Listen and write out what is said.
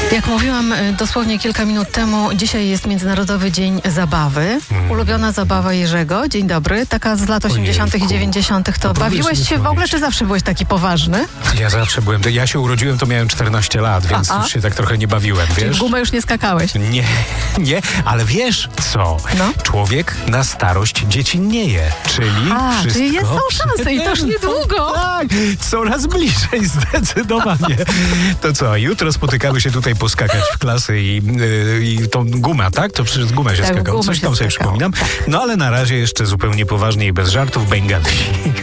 Jak mówiłam dosłownie kilka minut temu, dzisiaj jest Międzynarodowy Dzień Zabawy. Ulubiona zabawa Jerzego. Dzień dobry. Taka z lat 80. i 90. To bawiłeś się w ogóle, czy zawsze byłeś taki poważny? Ja zawsze byłem. Ja się urodziłem, to miałem 14 lat, więc już się tak trochę nie bawiłem, wiesz? Czyli w gumę już nie skakałeś? Nie, ale wiesz co? No. Człowiek na starość dziecinnieje, czyli wszystko... czyli są szanse i to już niedługo. Tak, coraz bliżej, zdecydowanie. To co, jutro spotykamy się tutaj poskakać w klasy i tą gumę, tak? To przez gumę się skakało. Coś tam sobie przypominam. No ale na razie jeszcze zupełnie poważnie i bez żartów Bengali.